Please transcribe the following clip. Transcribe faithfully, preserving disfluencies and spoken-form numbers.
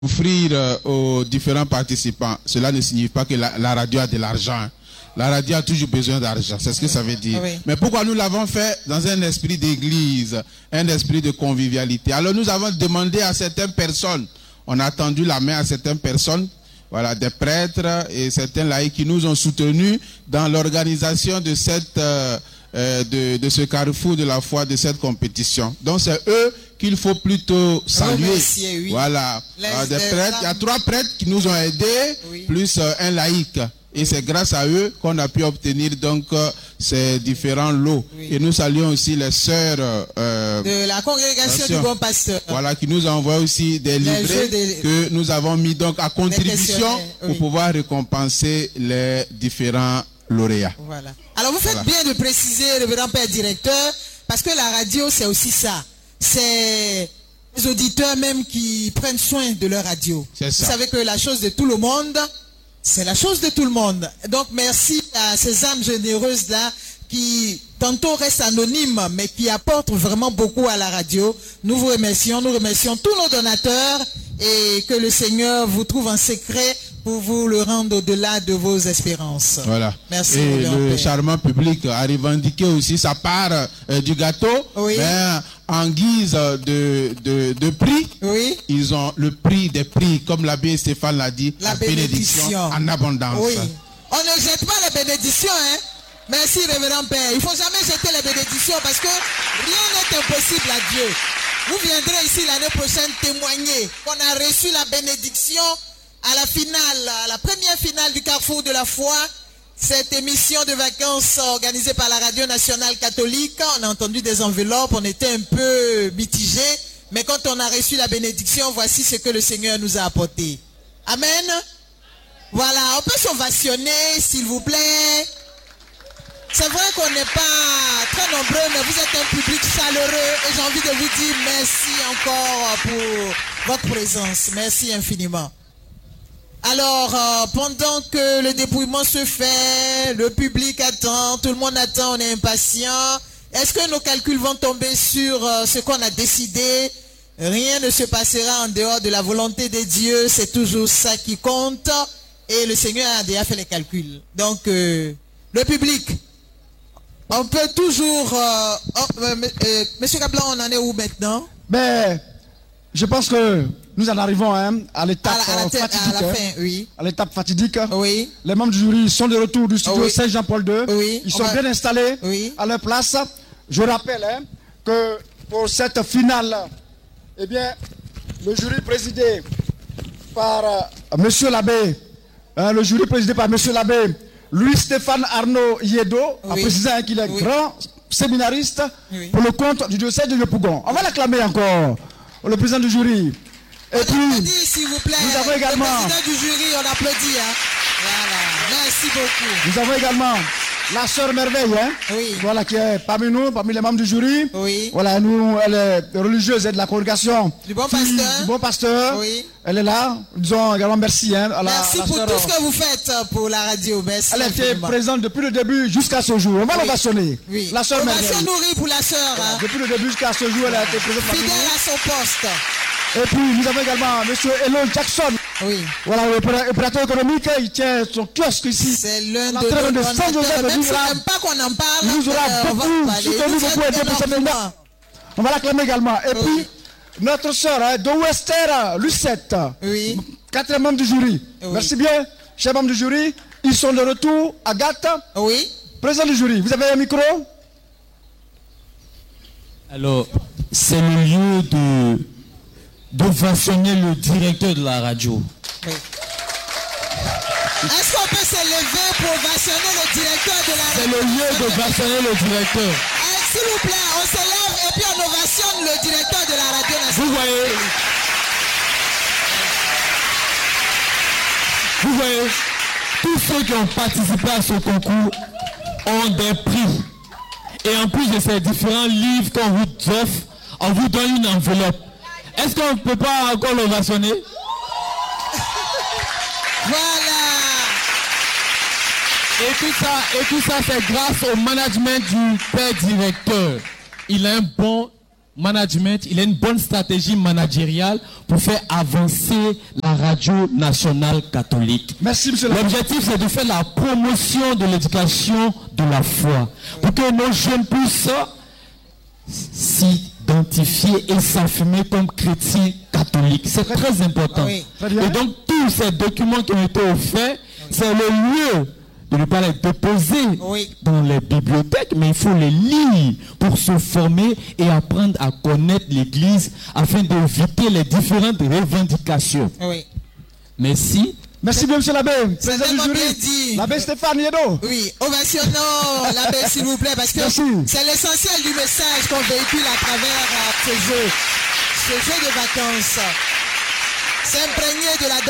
offrir euh, aux différents participants, cela ne signifie pas que la, la radio a de l'argent. La radio a toujours besoin d'argent, c'est ce que ça veut dire. Oui. Mais pourquoi nous l'avons fait dans un esprit d'église, un esprit de convivialité? Alors nous avons demandé à certaines personnes, on a tendu la main à certaines personnes, voilà, des prêtres et certains laïcs qui nous ont soutenus dans l'organisation de cette euh, euh, de, de ce carrefour de la foi, de cette compétition. Donc c'est eux qu'il faut plutôt saluer. Remercier, oui. Voilà. Euh, des prêtres, il y a trois prêtres qui nous ont aidés, oui. plus euh, un laïc. Et c'est grâce à eux qu'on a pu obtenir donc euh, ces différents lots. Oui. Et nous saluons aussi les sœurs euh, de la congrégation du Bon Pasteur. Voilà, qui nous envoient aussi des livrets des... que nous avons mis donc à contribution oui. pour pouvoir récompenser les différents lauréats. Voilà. Alors vous faites voilà. bien de préciser, révérend Père Directeur, parce que la radio c'est aussi ça. C'est les auditeurs même qui prennent soin de leur radio. Vous savez que la chose de tout le monde, c'est la chose de tout le monde. Donc merci à ces âmes généreuses-là qui tantôt restent anonymes, mais qui apportent vraiment beaucoup à la radio. Nous vous remercions, nous remercions tous nos donateurs et que le Seigneur vous trouve un secret pour vous le rendre au-delà de vos espérances. Voilà. Merci. Et le père. Charmant public a revendiqué aussi sa part euh, du gâteau. Oui. Mais en guise de, de, de prix, oui. ils ont le prix des prix, comme l'abbé Stéphane l'a dit, la, la bénédiction. bénédiction en abondance. Oui. On ne jette pas les bénédictions, hein. Merci, révérend Père. Il ne faut jamais jeter les bénédictions parce que rien n'est impossible à Dieu. Vous viendrez ici l'année prochaine témoigner qu'on a reçu la bénédiction à la finale, à la première finale du Carrefour de la Foi, cette émission de vacances organisée par la Radio Nationale Catholique. On a entendu des enveloppes, on était un peu mitigés, mais quand on a reçu la bénédiction, voici ce que le Seigneur nous a apporté. Amen. Voilà, on peut s'ovationner, s'il vous plaît. C'est vrai qu'on n'est pas très nombreux, mais vous êtes un public chaleureux et j'ai envie de vous dire merci encore pour votre présence. Merci infiniment. Alors, euh, pendant que le dépouillement se fait, le public attend, tout le monde attend, on est impatient. Est-ce que nos calculs vont tomber sur euh, ce qu'on a décidé? Rien ne se passera en dehors de la volonté de Dieu, c'est toujours ça qui compte. Et le Seigneur a déjà fait les calculs. Donc, euh, le public, on peut toujours... Euh, oh, euh, euh, Monsieur Kablan, on en est où maintenant? Ben, je pense que... Nous en arrivons hein, à l'étape fatidique. À, la fin, oui. à l'étape fatidique. Oui. Les membres du jury sont de retour du studio oui. Saint-Jean-Paul deux. Oui. Ils sont va... bien installés oui. à leur place. Je rappelle hein, que pour cette finale, eh bien, le jury présidé par euh, Monsieur l'abbé, hein, le jury présidé par Monsieur l'abbé Louis-Stéphane Arnaud Yedo, oui. en précisant hein, qu'il est oui. grand séminariste oui. pour le compte du diocèse de Yopougon. On va l'acclamer encore, le président du jury. Et on puis, applaudit, s'il vous plaît. Nous avons également, le président du jury, on applaudit. Hein. Voilà, merci beaucoup. Nous avons également la sœur Merveille, hein, oui. voilà, qui est parmi nous, parmi les membres du jury. Oui. Voilà, nous, elle est religieuse et de la congrégation du Bon Pasteur. Du Bon Pasteur. Oui. Elle est là. Disons également merci. Hein, à la, merci la pour sœur, tout ce que vous faites pour la radio. Merci. Elle a été présente depuis le début jusqu'à ce jour. On va oui. l'ovationner. Oui. La sœur Merveille. On va se nourrir pour la sœur. Hein. Depuis le début jusqu'à ce jour, elle a été présente. Fidèle à son poste. Et puis nous avons également M. Elon Jackson. Oui. Voilà, l'opérateur économique, il tient son kiosque ici. C'est l'un de nos de Saint-Joseph. Même si n'aime pas qu'on en parle. Il nous aura euh, beaucoup soutenu, beaucoup aidé pour cette mandat. On va l'acclamer également. Et oui. puis, notre sœur hein, de Wester, Lucette. Oui. Quatrième membre du jury. Oui. Merci bien, chers membres du jury. Ils sont de retour. Agathe. Oui. Président du jury, vous avez un micro? Alors, c'est le lieu de... d'ovationner le directeur de la radio. Oui. Est-ce qu'on peut se lever pour ovationner le directeur de la radio? C'est le lieu d'ovationner le directeur. Eh, s'il vous plaît, on se lève et puis on ovationne le directeur de la radio nationale. Vous voyez, vous voyez, tous ceux qui ont participé à ce concours ont des prix. Et en plus de ces différents livres qu'on vous offre, on vous donne une enveloppe. Est-ce qu'on ne peut pas encore l'ovationner? Voilà. Et tout ça, et tout ça, c'est grâce au management du père directeur. Il a un bon management, il a une bonne stratégie managériale pour faire avancer la radio nationale catholique. Merci, monsieur. L'objectif, c'est de faire la promotion de l'éducation de la foi. Pour que nos jeunes puissent s'identifier et s'affirmer comme chrétiens catholiques. C'est très, très important. Oui. Très et donc, tous ces documents qui ont été offerts, oui. c'est le lieu de ne pas les déposer oui. dans les bibliothèques, mais il faut les lire pour se former et apprendre à connaître l'Église afin d'éviter les différentes revendications. Oui. Merci. Merci bien, monsieur l'abbé. C'est tellement bien dit. L'abbé Stéphane Yedo. Oui, ovationnons l'abbé, s'il vous plaît, parce que c'est l'essentiel du message qu'on véhicule à travers ce jeu, ce jeu de vacances. S'imprégner de la